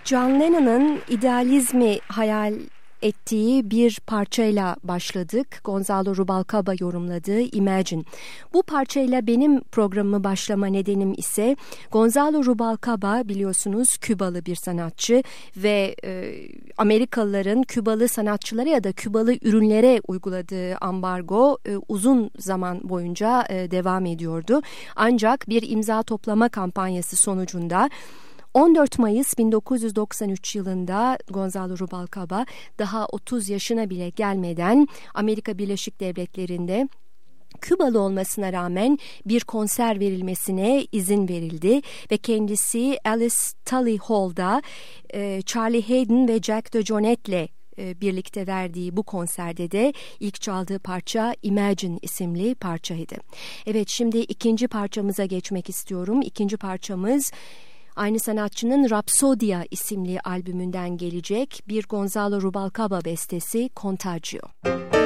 John Lennon'ın idealizmi hayal ettiği bir parçayla başladık. Gonzalo Rubalcaba yorumladığı Imagine. Bu parçayla benim programımı başlama nedenim ise Gonzalo Rubalcaba biliyorsunuz Kübalı bir sanatçı ve Amerikalıların Kübalı sanatçılara ya da Kübalı ürünlere uyguladığı ambargo uzun zaman boyunca devam ediyordu. Ancak bir imza toplama kampanyası sonucunda 14 Mayıs 1993 yılında Gonzalo Rubalcaba daha 30 yaşına bile gelmeden Amerika Birleşik Devletleri'nde Kübalı olmasına rağmen bir konser verilmesine izin verildi ve kendisi Alice Tully Hall'da Charlie Haden ve Jack DeJohnette'le birlikte verdiği bu konserde de ilk çaldığı parça Imagine isimli parçaydı. Evet, şimdi ikinci parçamıza geçmek istiyorum. İkinci parçamız aynı sanatçının Rapsodia isimli albümünden gelecek bir Gonzalo Rubalcaba bestesi Contagio.